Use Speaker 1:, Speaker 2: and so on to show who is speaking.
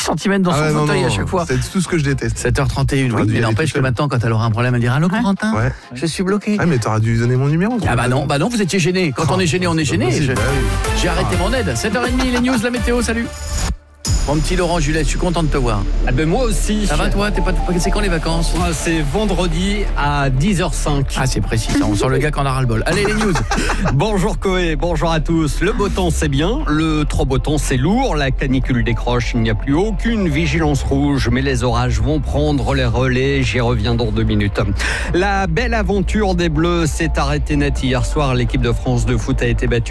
Speaker 1: cm dans son fauteuil à chaque fois.
Speaker 2: C'est tout ce que je déteste.
Speaker 1: 7h31, oui, mais n'empêche que maintenant, quand elle aura un problème, elle dira « Allô, Corentin, je suis bloqué. »
Speaker 2: Ah, mais t'aurais dû lui donner mon numéro.
Speaker 1: Ah bah non, vous étiez gêné. Quand on est gêné, on est gêné. J'ai arrêté mon aide. 7h30, les news, la météo, salut. Mon petit Laurent Julet, je suis content de te voir.
Speaker 3: Ah ben moi aussi.
Speaker 1: Ça va toi? C'est quand les vacances?
Speaker 3: C'est vendredi à 10h05.
Speaker 1: Ah c'est précis, ça. On sent le gars qu'on a ras le bol. Allez les news.
Speaker 3: Bonjour Coé, bonjour à tous. Le beau temps c'est bien, le trop beau temps c'est lourd. La canicule décroche, il n'y a plus aucune vigilance rouge, mais les orages vont prendre les relais. J'y reviens dans 2 minutes. La belle aventure des Bleus s'est arrêtée net hier soir. L'équipe de France de foot a été battue